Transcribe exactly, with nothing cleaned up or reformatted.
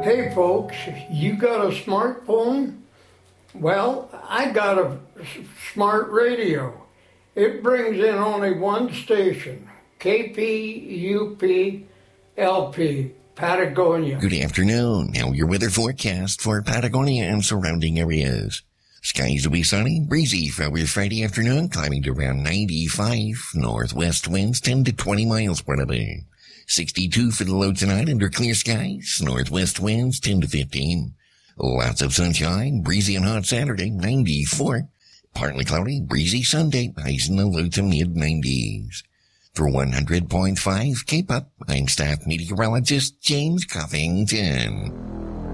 Hey folks, you got a smartphone? Well, I got a smart radio. It brings in only one station, K P U P L P, Patagonia. Good afternoon. Now your weather forecast for Patagonia and surrounding areas. Skies will be sunny, breezy for our Friday afternoon, climbing to around ninety-five. Northwest winds ten to twenty miles per hour. sixty-two for the low tonight under clear skies. Northwest winds ten to fifteen. Lots of sunshine, breezy and hot Saturday, ninety-four. Partly cloudy, breezy Sunday, highs in the low to mid nineties. For one hundred point five K-Pop, I'm staff meteorologist James Covington.